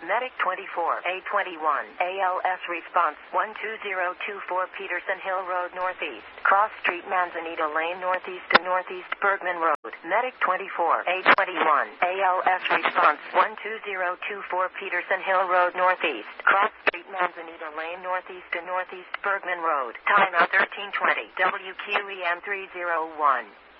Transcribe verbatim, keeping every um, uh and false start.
Medic twenty-four, A twenty-one, A L S response one two zero two four Peterson Hill Road Northeast, Cross Street Manzanita Lane Northeast to Northeast Bergman Road. Medic twenty-four, A twenty-one, A L S response one two zero two four Peterson Hill Road Northeast, Cross Street Manzanita Lane Northeast to Northeast Bergman Road. Time out thirteen twenty, W Q E M three oh one.